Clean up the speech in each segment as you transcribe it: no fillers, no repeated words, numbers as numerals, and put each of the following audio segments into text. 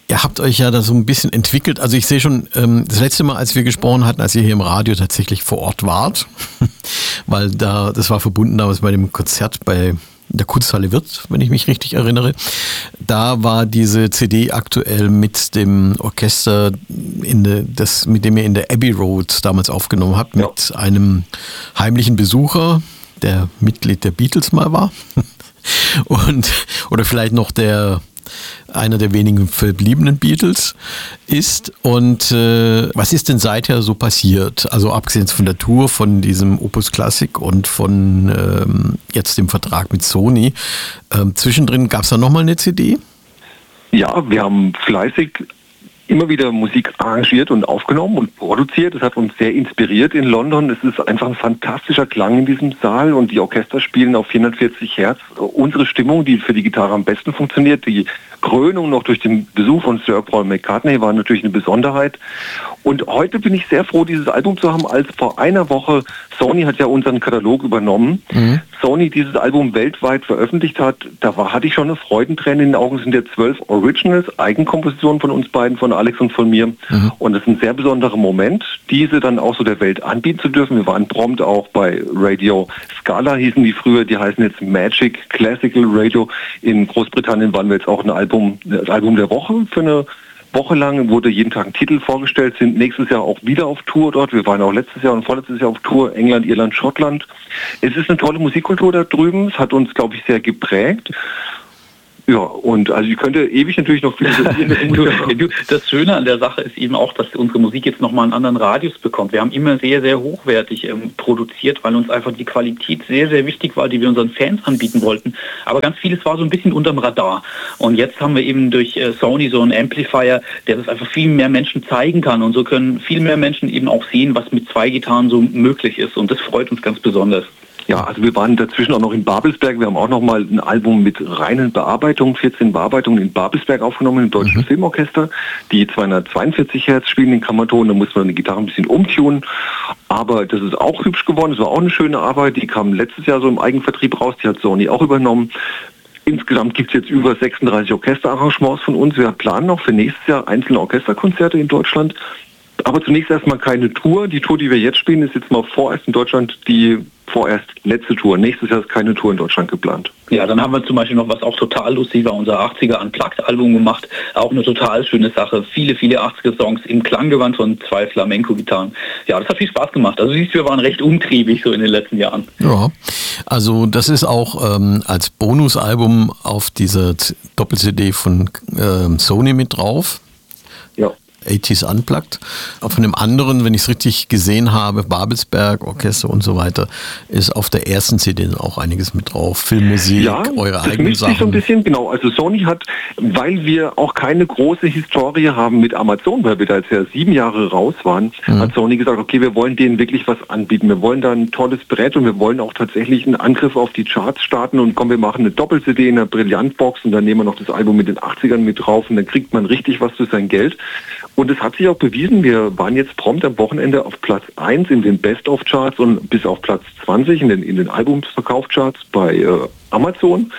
Ihr habt euch ja da so ein bisschen entwickelt. Also ich sehe schon, das letzte Mal, als wir gesprochen hatten, als ihr hier im Radio tatsächlich vor Ort wart, weil das war verbunden damals bei dem Konzert bei der Kunsthalle Wirth, wenn ich mich richtig erinnere. Da war diese CD aktuell mit dem Orchester, mit dem ihr in der Abbey Road damals aufgenommen habt, mit einem heimlichen Besucher, der Mitglied der Beatles mal war. Oder vielleicht noch einer der wenigen verbliebenen Beatles ist. Und was ist denn seither so passiert? Also abgesehen von der Tour, von diesem Opus Classic und von jetzt dem Vertrag mit Sony. Zwischendrin gab es da nochmal eine CD? Ja, wir haben fleißig immer wieder Musik arrangiert und aufgenommen und produziert. Das hat uns sehr inspiriert in London. Es ist einfach ein fantastischer Klang in diesem Saal und die Orchester spielen auf 440 Hertz. Unsere Stimmung, die für die Gitarre am besten funktioniert, die Krönung noch durch den Besuch von Sir Paul McCartney war natürlich eine Besonderheit. Und heute bin ich sehr froh, dieses Album zu haben, als vor einer Woche, Sony hat ja unseren Katalog übernommen, Sony dieses Album weltweit veröffentlicht hat. Hatte ich schon eine Freudenträne in den Augen. Es sind ja 12 Originals, Eigenkompositionen von uns beiden, von Alex und von mir. Und es ist ein sehr besonderer Moment, diese dann auch so der Welt anbieten zu dürfen. Wir waren prompt auch bei Radio Scala, hießen die früher, die heißen jetzt Magic Classical Radio. In Großbritannien waren wir jetzt auch das Album der Woche für eine Woche lang, wurde jeden Tag ein Titel vorgestellt, sind nächstes Jahr auch wieder auf Tour dort. Wir waren auch letztes Jahr und vorletztes Jahr auf Tour, England, Irland, Schottland. Es ist eine tolle Musikkultur da drüben, es hat uns, glaube ich, sehr geprägt. Ja, und also ich könnte ewig natürlich noch philosophieren. Das Schöne an der Sache ist eben auch, dass unsere Musik jetzt nochmal einen anderen Radius bekommt. Wir haben immer sehr, sehr hochwertig produziert, weil uns einfach die Qualität sehr, sehr wichtig war, die wir unseren Fans anbieten wollten. Aber ganz vieles war so ein bisschen unterm Radar. Und jetzt haben wir eben durch Sony so einen Amplifier, der das einfach viel mehr Menschen zeigen kann. Und so können viel mehr Menschen eben auch sehen, was mit 2 Gitarren so möglich ist. Und das freut uns ganz besonders. Ja, also wir waren dazwischen auch noch in Babelsberg. Wir haben auch noch mal ein Album mit reinen Bearbeitungen, 14 Bearbeitungen in Babelsberg aufgenommen, im Deutschen Filmorchester. Die 242 Hertz spielen den Kammerton, da muss man die Gitarre ein bisschen umtunen. Aber das ist auch hübsch geworden, das war auch eine schöne Arbeit. Die kam letztes Jahr so im Eigenvertrieb raus, die hat Sony auch übernommen. Insgesamt gibt es jetzt über 36 Orchesterarrangements von uns. Wir planen noch für nächstes Jahr einzelne Orchesterkonzerte in Deutschland. Aber zunächst erstmal keine Tour. Die Tour, die wir jetzt spielen, ist jetzt mal vorerst in Deutschland die vorerst letzte Tour. Nächstes Jahr ist keine Tour in Deutschland geplant. Ja, dann haben wir zum Beispiel noch, was auch total lustig war, unser 80er Unplugged-Album gemacht. Auch eine total schöne Sache. Viele, viele 80er-Songs im Klanggewand von 2 Flamenco-Gitarren. Ja, das hat viel Spaß gemacht. Also siehst du, wir waren recht umtriebig so in den letzten Jahren. Ja, also das ist auch als Bonusalbum auf dieser Doppel-CD von Sony mit drauf. Ja. 80s Unplugged. Von dem anderen, wenn ich es richtig gesehen habe, Babelsberg, Orchester und so weiter, ist auf der ersten CD auch einiges mit drauf. Filmmusik, ja, eure eigenen mischt Sachen. Sich so ein bisschen, genau. Also Sony hat, weil wir auch keine große Historie haben mit Amazon, weil wir da jetzt ja 7 Jahre raus waren, hat Sony gesagt, okay, wir wollen denen wirklich was anbieten. Wir wollen da ein tolles Brett und wir wollen auch tatsächlich einen Angriff auf die Charts starten und komm, wir machen eine Doppel-CD in einer Brillantbox und dann nehmen wir noch das Album mit den 80ern mit drauf und dann kriegt man richtig was für sein Geld. Und es hat sich auch bewiesen, wir waren jetzt prompt am Wochenende auf Platz 1 in den Best-of-Charts und bis auf Platz 20 in den Albumsverkaufscharts bei Amazon.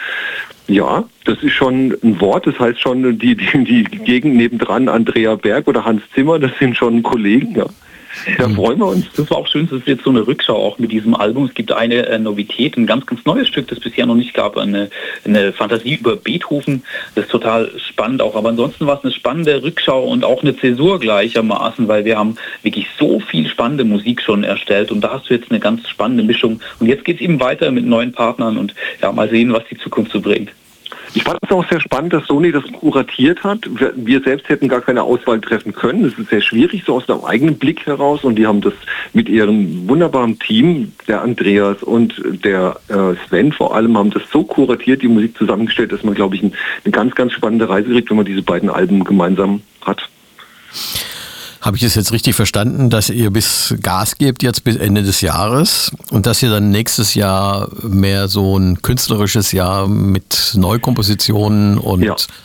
Ja, das ist schon ein Wort, das heißt schon, die Gegend nebendran, Andrea Berg oder Hans Zimmer, das sind schon Kollegen, ja. Da freuen wir uns. Das war auch schön, das ist jetzt so eine Rückschau auch mit diesem Album. Es gibt eine Novität, ein ganz, ganz neues Stück, das es bisher noch nicht gab, eine Fantasie über Beethoven. Das ist total spannend auch. Aber ansonsten war es eine spannende Rückschau und auch eine Zäsur gleichermaßen, weil wir haben wirklich so viel spannende Musik schon erstellt und da hast du jetzt eine ganz spannende Mischung. Und jetzt geht es eben weiter mit neuen Partnern und ja, mal sehen, was die Zukunft so bringt. Ich fand es auch sehr spannend, dass Sony das kuratiert hat. Wir selbst hätten gar keine Auswahl treffen können. Das ist sehr schwierig, so aus dem eigenen Blick heraus. Und die haben das mit ihrem wunderbaren Team, der Andreas und der Sven vor allem, haben das so kuratiert, die Musik zusammengestellt, dass man, glaube ich, eine ganz, ganz spannende Reise kriegt, wenn man diese beiden Alben gemeinsam hat. Habe ich es jetzt richtig verstanden, dass ihr bis Gas gebt jetzt bis Ende des Jahres und dass ihr dann nächstes Jahr mehr so ein künstlerisches Jahr mit Neukompositionen und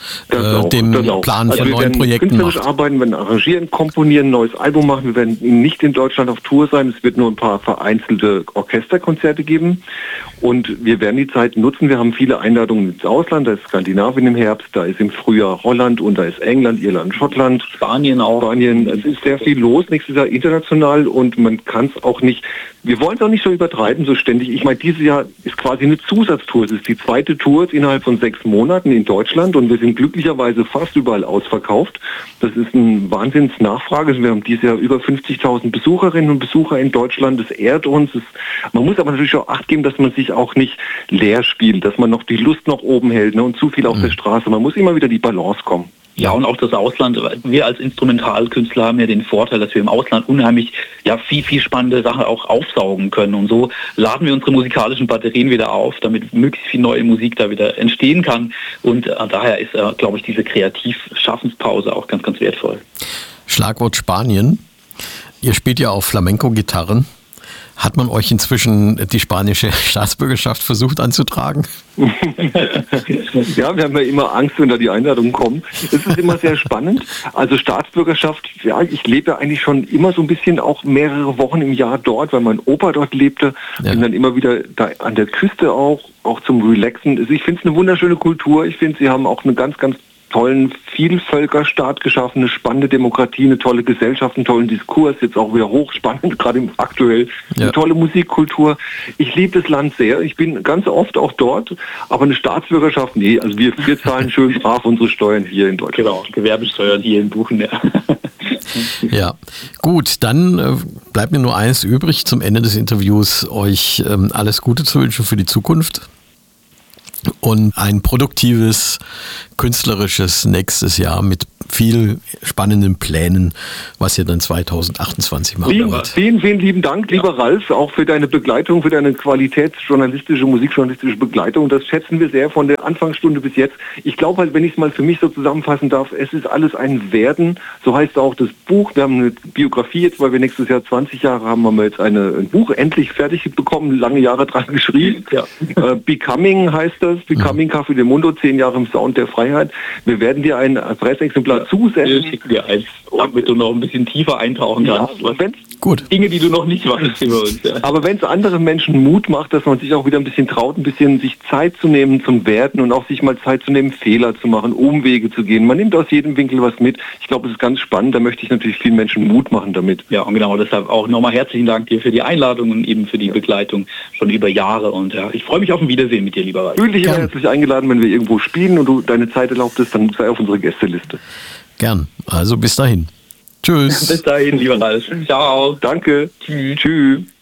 dem Plan von neuen Projekten macht? Wir werden arbeiten, werden arrangieren, komponieren, ein neues Album machen. Wir werden nicht in Deutschland auf Tour sein. Es wird nur ein paar vereinzelte Orchesterkonzerte geben. Und wir werden die Zeit nutzen. Wir haben viele Einladungen ins Ausland. Da ist Skandinavien im Herbst, da ist im Frühjahr Holland und da ist England, Irland, Schottland. Spanien auch. Es ist sehr viel los nächstes Jahr international und man kann es auch nicht, wir wollen es auch nicht so übertreiben, so ständig. Ich meine, dieses Jahr ist quasi eine Zusatztour. Es ist die zweite Tour innerhalb von 6 Monaten in Deutschland und wir sind glücklicherweise fast überall ausverkauft. Das ist eine Wahnsinnsnachfrage. Wir haben dieses Jahr über 50.000 Besucherinnen und Besucher in Deutschland. Das ehrt uns. Man muss aber natürlich auch Acht geben, dass man sich auch nicht leer spielt, dass man noch die Lust nach oben hält, ne, und zu viel auf der Straße. Man muss immer wieder die Balance kommen. Ja, und auch das Ausland. Wir als Instrumentalkünstler haben ja den Vorteil, dass wir im Ausland unheimlich viel spannende Sachen auch aufsaugen können. Und so laden wir unsere musikalischen Batterien wieder auf, damit möglichst viel neue Musik da wieder entstehen kann. Und daher ist, glaube ich, diese Kreativschaffenspause auch ganz, ganz wertvoll. Schlagwort Spanien. Ihr spielt ja auf Flamenco-Gitarren. Hat man euch inzwischen die spanische Staatsbürgerschaft versucht anzutragen? Ja, wir haben ja immer Angst, wenn da die Einladungen kommen. Es ist immer sehr spannend. Also Staatsbürgerschaft, ja, ich lebe ja eigentlich schon immer so ein bisschen auch mehrere Wochen im Jahr dort, weil mein Opa dort lebte. Ja. Bin dann immer wieder da an der Küste auch zum Relaxen. Also ich finde es eine wunderschöne Kultur. Ich finde, sie haben auch eine ganz, ganz tollen Vielvölkerstaat geschaffen, eine spannende Demokratie, eine tolle Gesellschaft, einen tollen Diskurs, jetzt auch wieder hochspannend, gerade aktuell, eine tolle Musikkultur. Ich liebe das Land sehr, ich bin ganz oft auch dort, aber eine Staatsbürgerschaft, nee, also wir zahlen schön brav unsere Steuern hier in Deutschland. Genau, Gewerbesteuern hier in Buchen, ja. Ja, gut, dann bleibt mir nur eines übrig, zum Ende des Interviews euch alles Gute zu wünschen für die Zukunft. Und ein produktives, künstlerisches nächstes Jahr mit viel spannenden Plänen, was ihr dann 2028 machen wollt. Vielen, vielen lieben Dank, lieber Ralf, auch für deine Begleitung, für deine qualitätsjournalistische, musikjournalistische Begleitung. Das schätzen wir sehr von der Anfangsstunde bis jetzt. Ich glaube halt, wenn ich es mal für mich so zusammenfassen darf, es ist alles ein Werden. So heißt auch das Buch. Wir haben eine Biografie jetzt, weil wir nächstes Jahr 20 Jahre haben wir jetzt ein Buch endlich fertig bekommen, lange Jahre dran geschrieben. Ja. Becoming heißt das. Becoming Café del Mundo, 10 Jahre im Sound der Freiheit. Wir werden dir ein Pressexemplar zusenden. Schicken wir eins, damit du noch ein bisschen tiefer eintauchen kannst. Ja, gut. Dinge, die du noch nicht weißt über uns. Ja. Aber wenn es anderen Menschen Mut macht, dass man sich auch wieder ein bisschen traut, ein bisschen sich Zeit zu nehmen zum Werden und auch sich mal Zeit zu nehmen, Fehler zu machen, Umwege zu gehen. Man nimmt aus jedem Winkel was mit. Ich glaube, es ist ganz spannend. Da möchte ich natürlich vielen Menschen Mut machen damit. Ja, und genau deshalb auch nochmal herzlichen Dank dir für die Einladung und eben für die Begleitung schon über Jahre. Und ja, ich freue mich auf ein Wiedersehen mit dir, lieber Ralf. Fühl dich immer herzlich eingeladen, wenn wir irgendwo spielen und du deine Zeit erlaubtest, dann sei auf unsere Gästeliste. Gern. Also bis dahin. Tschüss. Bis dahin, lieber Ralf. Ciao. Danke. Tschüss. Tschüss.